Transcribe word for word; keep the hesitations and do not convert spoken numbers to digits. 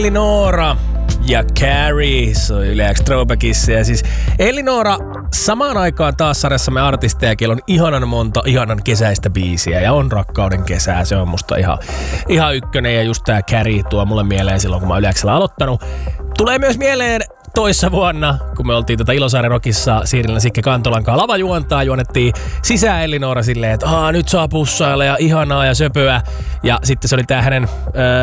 Elinora ja Carrie, se on Yle X Throwbackissa. Ja siis Elinora samaan aikaan taas sarjassamme artisteja, kello on ihanan monta ihanan kesäistä biisiä ja on rakkauden kesää. Se on musta ihan, ihan ykkönen ja just tää Carrie tuo mulle mieleen silloin, kun mä oon Yle X:llä aloittanut. Tulee myös mieleen toissa vuonna, kun me oltiin tätä Ilosaaren Rockissa Siirilan Sikke Kantolankaan lavajuontaa, juonettiin sisään Elinora silleen, että Aa, nyt saa pussailla ja ihanaa ja söpöä. Ja sitten se oli tää hänen ö,